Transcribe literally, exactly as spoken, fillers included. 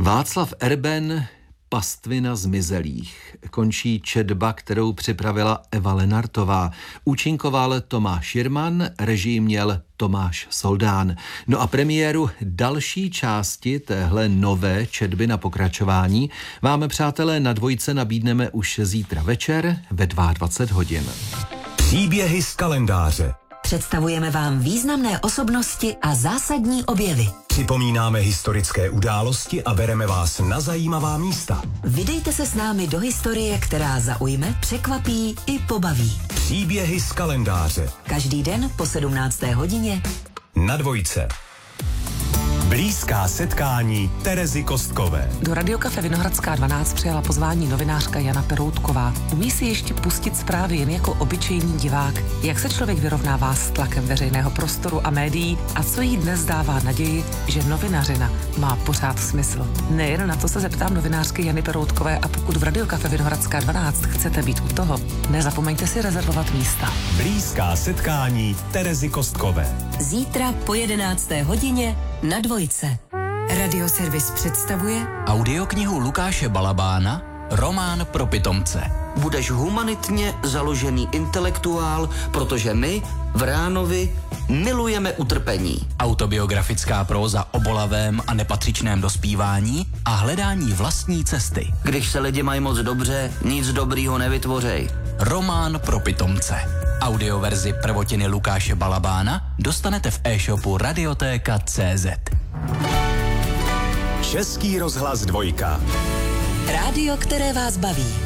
Václav Erben, Pastvina zmizelých. Končí četba, kterou připravila Eva Lenartová. Účinkoval Tomáš Jirman, režii měl Tomáš Soldán. No a premiéru další části téhle nové četby na pokračování vám, přátelé, na Dvojce nabídneme už zítra večer ve dvacet dva hodin. Příběhy z kalendáře. Představujeme vám významné osobnosti a zásadní objevy. Připomínáme historické události a bereme vás na zajímavá místa. Vydejte se s námi do historie, která zaujme, překvapí i pobaví. Příběhy z kalendáře. Každý den po sedmnácté hodině Na Dvojce. Blízká setkání Terezy Kostkové. Do Radiokafe Vinohradská dvanáct přijala pozvání novinářka Jana Peroutková. Umí si ještě pustit zprávy jen jako obyčejný divák? Jak se člověk vyrovnává s tlakem veřejného prostoru a médií a co jí dnes dává naději, že novinařina má pořád smysl? Nejen na to se zeptám novinářky Jany Peroutkové, a pokud v Radiokafe Vinohradská dvanáct chcete být u toho, nezapomeňte si rezervovat místa. Blízká setkání Terezy Kostkové. zítra po jedenácté hodině na Dvojce. Radioservis představuje audioknihu Lukáše Balabána Román pro pitomce. Budeš humanitně založený intelektuál, protože my v Ránovi milujeme utrpení. Autobiografická próza o bolavém a nepatřičném dospívání a hledání vlastní cesty. Když se lidi mají moc dobře, nic dobrýho nevytvořej. Román pro pitomce. Audioverzi prvotiny Lukáše Balabána dostanete v e-shopu radiotéka tečka cé zet. Český rozhlas Dvojka. rádio, které vás baví.